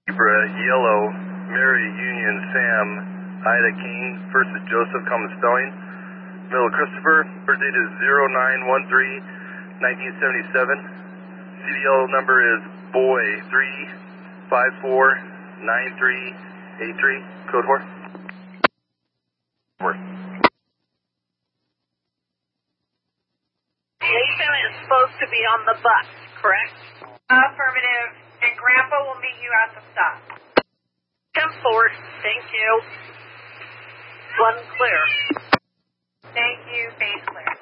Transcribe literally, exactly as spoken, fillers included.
Zebra, Yellow, Mary, Union, Sam, Ida, King. First is Joseph, common spelling. Middle, Christopher. Birth date is zero nine one three nineteen seventy-seven. C D L number is boy three five four nine three eight three. Code four. Four. Nathan is supposed to be on the bus, correct? Affirmative. And Grandpa will meet you at the stop. ten four. Thank you. One clear. Thank you. Base clear.